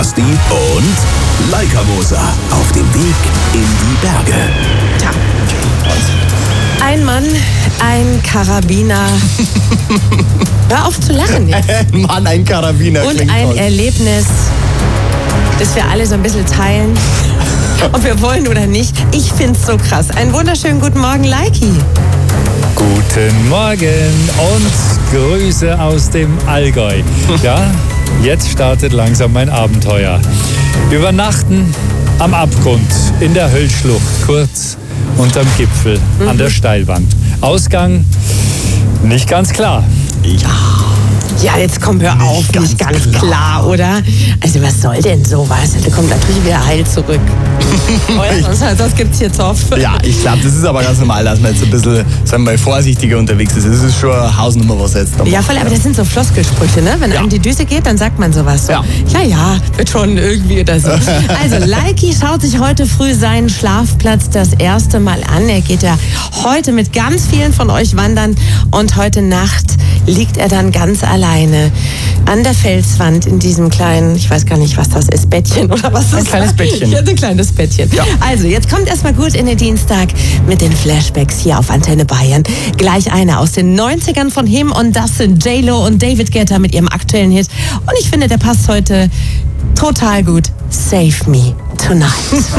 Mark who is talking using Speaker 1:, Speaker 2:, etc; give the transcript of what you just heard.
Speaker 1: Basti und Leica Moser auf dem Weg in die Berge.
Speaker 2: Tja. Ein Mann, ein Karabiner. Hör auf zu lachen jetzt.
Speaker 3: Mann, ein Karabiner.
Speaker 2: Und ein
Speaker 3: toll.
Speaker 2: Erlebnis, das wir alle so ein bisschen teilen. Ob wir wollen oder nicht. Ich find's so krass. Einen wunderschönen guten Morgen, Leiki.
Speaker 4: Guten Morgen und Grüße aus dem Allgäu. Ja, jetzt startet langsam mein Abenteuer. Übernachten am Abgrund in der Höllschlucht, kurz unterm Gipfel an der Steilwand. Ausgang nicht ganz klar.
Speaker 2: Ja, jetzt komm, hör auf. Nicht ganz klar, oder? Also was soll denn sowas? Der kommt natürlich wieder heil zurück. Oder? Sonst gibt's hier Zoff.
Speaker 3: Ja, ich glaube, das ist aber ganz normal, dass man jetzt ein bisschen, sagen wir mal, vorsichtiger unterwegs ist. Das ist schon eine Hausnummer, was jetzt da
Speaker 2: Ja,
Speaker 3: macht.
Speaker 2: voll, aber das sind so Floskelsprüche, ne? Wenn einem die Düse geht, dann sagt man sowas so. Ja, wird schon irgendwie oder so. Also, Leiki schaut sich heute früh seinen Schlafplatz das erste Mal an. Er geht ja heute mit ganz vielen von euch wandern und heute Nacht liegt er dann ganz alleine an der Felswand in diesem kleinen, ich weiß gar nicht, was das ist, Bettchen oder was das ist.
Speaker 3: Ein kleines Bettchen.
Speaker 2: Ja, ein kleines Bettchen.
Speaker 3: Ja.
Speaker 2: Also, jetzt kommt erstmal gut in den Dienstag mit den Flashbacks hier auf Antenne Bayern. Gleich eine aus den 90ern von Him und das sind J-Lo und David Guetta mit ihrem aktuellen Hit. Und ich finde, der passt heute total gut. Save Me Tonight.